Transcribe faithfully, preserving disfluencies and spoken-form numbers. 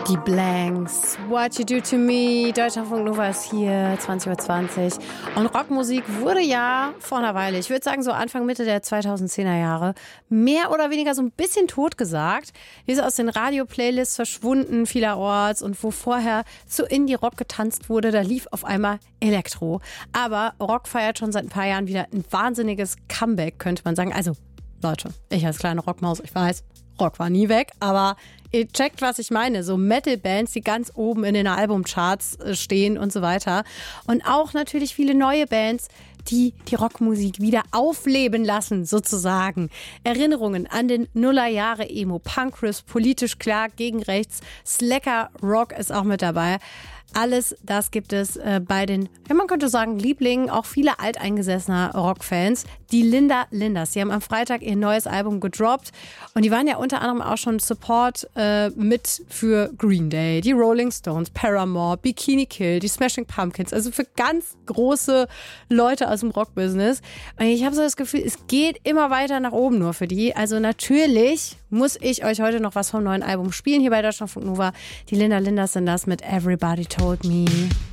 Die Blanks, What You Do To Me, Deutschlandfunk Nova ist hier, zwanzig Uhr zwanzig. Und Rockmusik wurde ja vor einer Weile, ich würde sagen so Anfang, Mitte der zweitausendzehner Jahre, mehr oder weniger so ein bisschen totgesagt. Die ist aus den Radio-Playlists verschwunden vielerorts und wo vorher zu Indie-Rock getanzt wurde, da lief auf einmal Elektro. Aber Rock feiert schon seit ein paar Jahren wieder ein wahnsinniges Comeback, könnte man sagen. Also Leute, ich als kleine Rockmaus, ich weiß, Rock war nie weg, aber ihr checkt, was ich meine. So Metal-Bands, die ganz oben in den Albumcharts stehen und so weiter. Und auch natürlich viele neue Bands, die die Rockmusik wieder aufleben lassen, sozusagen. Erinnerungen an den Nullerjahre-Emo, Punkriff, politisch klar, gegen rechts, Slacker Rock ist auch mit dabei. Alles das gibt es äh, bei den, ja, man könnte sagen, Lieblingen, auch viele alteingesessener Rockfans. Die Linda Linders, die haben am Freitag ihr neues Album gedroppt und die waren ja unter anderem auch schon Support äh, mit für Green Day, die Rolling Stones, Paramore, Bikini Kill, die Smashing Pumpkins, also für ganz große Leute aus dem Rockbusiness. Und ich habe so das Gefühl, es geht immer weiter nach oben nur für die. Also natürlich muss ich euch heute noch was vom neuen Album spielen hier bei Deutschlandfunk Nova. Die Linda Linders sind das mit Everybody Told Me.